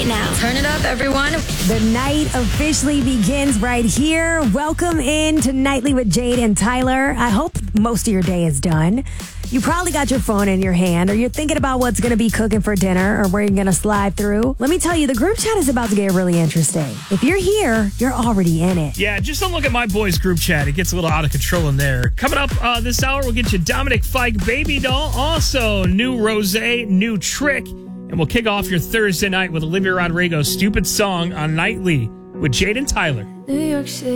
right now. Turn it up, everyone. The night officially begins right here. Welcome in to Nightly with Jade and Tyler. I hope most of your day is done. You probably got your phone in your hand, or you're thinking about what's going to be cooking for dinner or where you're going to slide through. Let me tell you, the group chat is about to get really interesting. If you're here, you're already in it. Yeah, just don't look at my boys' group chat. It gets a little out of control in there. Coming up this hour, we'll get you Dominic Fike Baby Doll. Also, new Rosé, new Trick. And we'll kick off your Thursday night with Olivia Rodrigo's Stupid Song on Nightly with Jade and Tyler. New York City.